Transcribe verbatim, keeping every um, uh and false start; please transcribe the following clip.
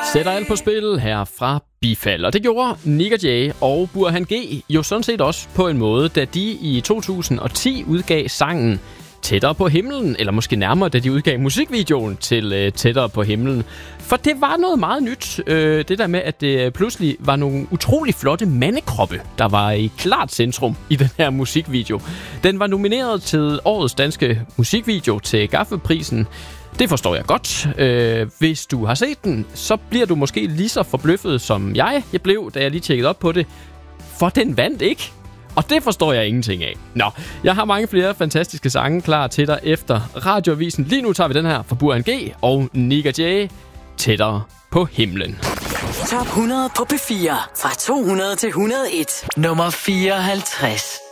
Sætter alt på spil her fra Bifald. Og det gjorde Nick og Jay og Burhan G jo sådan set også på en måde, da de i to tusind og ti udgav sangen Tættere på himlen, eller måske nærmere, da de udgav musikvideoen til øh, Tættere på himlen. For det var noget meget nyt, øh, det der med, at det pludselig var nogle utrolig flotte mandekroppe, der var i klart centrum i den her musikvideo. Den var nomineret til årets danske musikvideo til Gaffelprisen. Det forstår jeg godt. Øh, hvis du har set den, så bliver du måske lige så forbløffet, som jeg, jeg blev, da jeg lige tjekkede op på det. For den vandt ikke. Og det forstår jeg ingenting af. Nå, jeg har mange flere fantastiske sange klar til dig efter radioavisen. Lige nu tager vi den her fra Burhan G og Nick og Jay, Tættere på himlen. Top hundrede på P fire. Fra to hundrede til et hundrede og en. Nummer fireoghalvtreds.